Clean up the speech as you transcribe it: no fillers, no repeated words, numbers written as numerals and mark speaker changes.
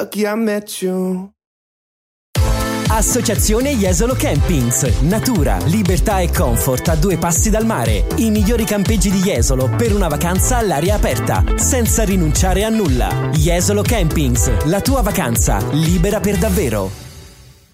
Speaker 1: lucky I met you.
Speaker 2: Associazione Jesolo Campings. Natura, libertà e comfort a 2 passi dal mare. I migliori campeggi di Jesolo per una vacanza all'aria aperta, senza rinunciare a nulla. Jesolo Campings, la tua vacanza libera per davvero.